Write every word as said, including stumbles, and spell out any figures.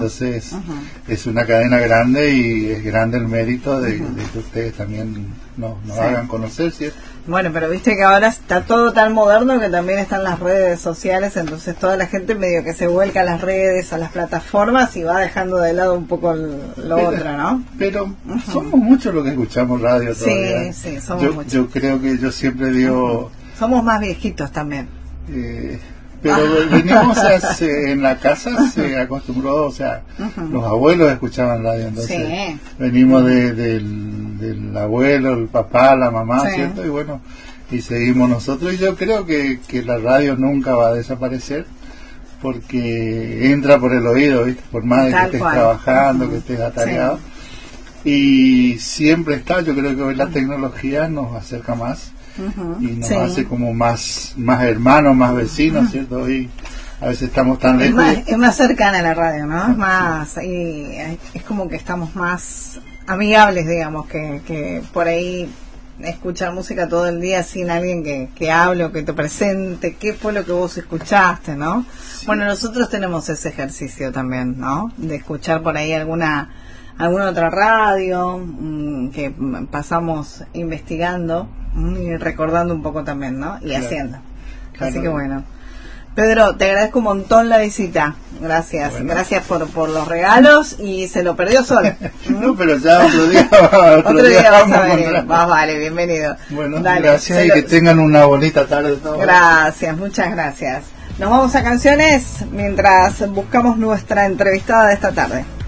Entonces, uh-huh. es una cadena grande y es grande el mérito de, uh-huh. de que ustedes también nos, nos sí. hagan conocer, ¿cierto? Bueno, pero viste que ahora está todo tan moderno que también están las redes sociales, entonces toda la gente medio que se vuelca a las redes, a las plataformas y va dejando de lado un poco el, lo pero, otro, ¿no? Pero uh-huh. somos muchos los que escuchamos radio todavía. Sí, sí, somos yo, muchos. Yo creo que yo siempre digo... Uh-huh. Somos más viejitos también. Eh, pero venimos a, en la casa se acostumbró, o sea, uh-huh. los abuelos escuchaban radio, entonces sí. venimos de, del, del abuelo, el papá, la mamá, sí. ¿cierto? Y bueno, y seguimos nosotros, y yo creo que, que la radio nunca va a desaparecer, porque entra por el oído, ¿viste? Por más de que estés cual. trabajando, uh-huh. que estés atareado, sí. y siempre está. Yo creo que hoy la tecnología nos acerca más. Uh-huh. Y nos sí. hace como más más hermanos, más vecinos, uh-huh. ¿cierto? Y a veces estamos tan lejos. Es más, es más cercana la radio, ¿no? Es más, y es como que estamos más amigables, digamos, que, que por ahí escuchar música todo el día sin alguien que, que hable o que te presente qué fue lo que vos escuchaste, ¿no? Sí. Bueno, nosotros tenemos ese ejercicio también, ¿no? De escuchar por ahí alguna alguna otra radio mmm, que pasamos investigando y recordando un poco también, ¿no? Y claro. haciendo. Claro. Así que bueno. Pedro, te agradezco un montón la visita. Gracias. Bueno. Gracias por por los regalos y se lo perdió solo. No, pero ya otro día, otro otro día, día vamos vas a venir. Más vale, bienvenido. Bueno, Dale, gracias y lo... que tengan una bonita tarde todos. Gracias, muchas gracias. Nos vamos a canciones mientras buscamos nuestra entrevistada de esta tarde.